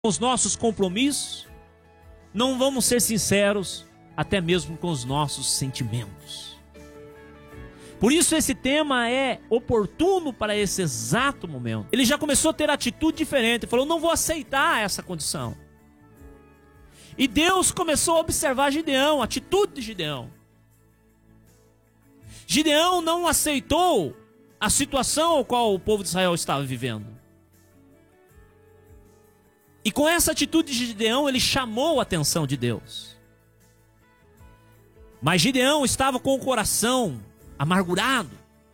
os nossos compromissos, não vamos ser sinceros até mesmo com os nossos sentimentos. Por isso esse tema é oportuno para esse exato momento. Ele já começou a ter atitude diferente, falou: não vou aceitar essa condição. E Deus começou a observar Gideão, a atitude de Gideão. Gideão não aceitou a situação a qual o povo de Israel estava vivendo. E com essa atitude de Gideão, ele chamou a atenção de Deus. Mas Gideão estava com o coração amargurado.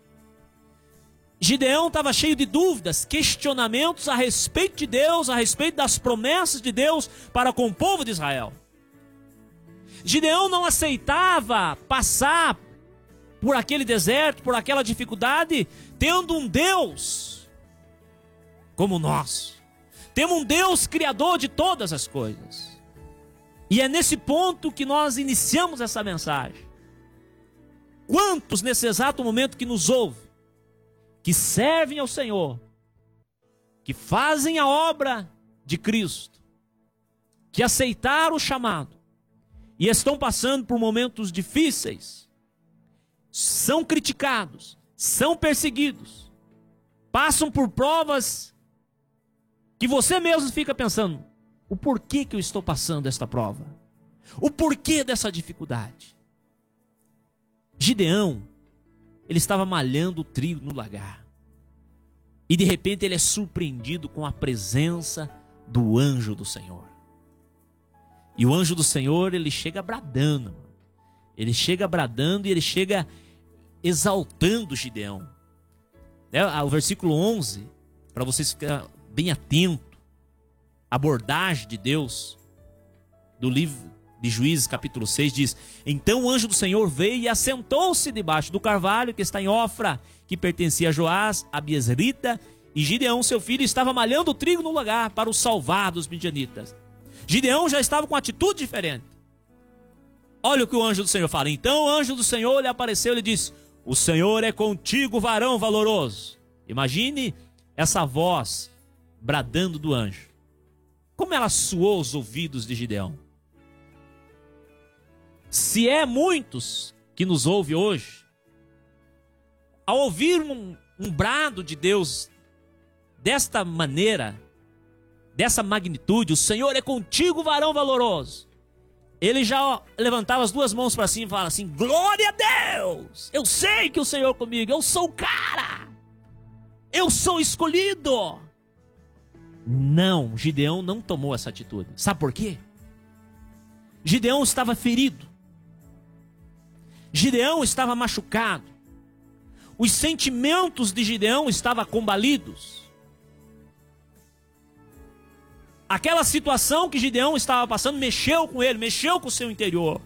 Gideão estava cheio de dúvidas, questionamentos a respeito de Deus, a respeito das promessas de Deus para com o povo de Israel. Gideão não aceitava passar por aquele deserto, por aquela dificuldade, tendo um Deus como nós. Temos um Deus criador de todas as coisas. E é nesse ponto que nós iniciamos essa mensagem. Quantos nesse exato momento que nos ouvem, que servem ao Senhor, que fazem a obra de Cristo, que aceitaram o chamado e estão passando por momentos difíceis, são criticados, são perseguidos, passam por provas que você mesmo fica pensando: o porquê que eu estou passando esta prova? O porquê dessa dificuldade? Gideão, ele estava malhando o trigo no lagar. E de repente ele é surpreendido com a presença do anjo do Senhor. E o anjo do Senhor, ele chega bradando. Ele chega bradando e ele chega exaltando Gideão. O versículo 11, para vocês ficarem bem atento, a abordagem de Deus do livro de Juízes capítulo 6 diz: então o anjo do Senhor veio e assentou-se debaixo do carvalho que está em Ofra, que pertencia a Joás, a Biezrita, e Gideão seu filho estava malhando o trigo no lagar para o salvar dos midianitas. Gideão já estava com uma atitude diferente. Olha o que o anjo do Senhor fala. Então o anjo do Senhor lhe apareceu e lhe disse: o Senhor é contigo, varão valoroso. Imagine essa voz bradando do anjo. Como ela soou os ouvidos de Gideão. Se é muitos que nos ouvem hoje, ao ouvir um brado de Deus desta maneira, dessa magnitude, o Senhor é contigo, varão valoroso, ele já levantava as duas mãos para cima e falava assim: glória a Deus, eu sei que o Senhor é comigo, eu sou o cara, eu sou escolhido. Não, Gideão não tomou essa atitude. Sabe por quê? Gideão estava ferido. Gideão estava machucado. Os sentimentos de Gideão estavam combalidos. Aquela situação que Gideão estava passando mexeu com ele, mexeu com o seu interior.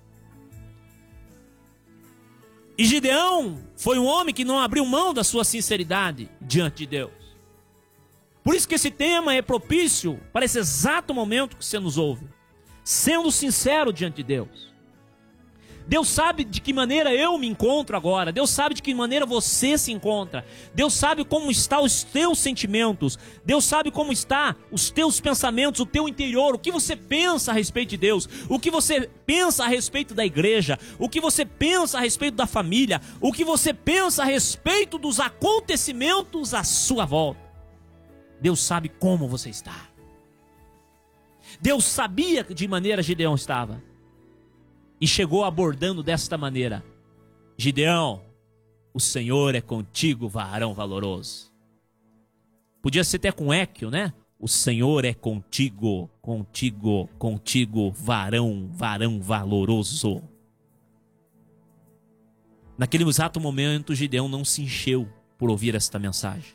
E Gideão foi um homem que não abriu mão da sua sinceridade diante de Deus. Por isso que esse tema é propício para esse exato momento que você nos ouve. Sendo sincero diante de Deus. Deus sabe de que maneira eu me encontro agora. Deus sabe de que maneira você se encontra. Deus sabe como estão os teus sentimentos. Deus sabe como estão os teus pensamentos, o teu interior. O que você pensa a respeito de Deus. O que você pensa a respeito da igreja. O que você pensa a respeito da família. O que você pensa a respeito dos acontecimentos à sua volta. Deus sabe como você está. Deus sabia de maneira Gideão estava. E chegou abordando desta maneira: Gideão, o Senhor é contigo, varão valoroso. Podia ser até com eco, né? O Senhor é contigo, contigo, contigo, varão valoroso. Naquele exato momento, Gideão não se encheu por ouvir esta mensagem.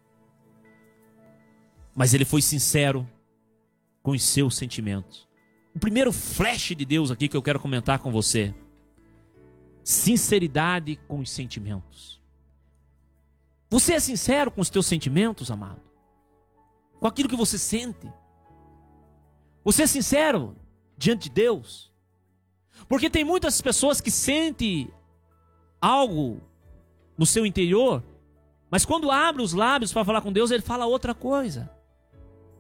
Mas ele foi sincero com os seus sentimentos. O primeiro flash de Deus aqui que eu quero comentar com você: sinceridade com os sentimentos. Você é sincero com os teus sentimentos, amado? Com aquilo que você sente? Você é sincero diante de Deus? Porque tem muitas pessoas que sentem algo no seu interior, mas quando abre os lábios para falar com Deus, ele fala outra coisa.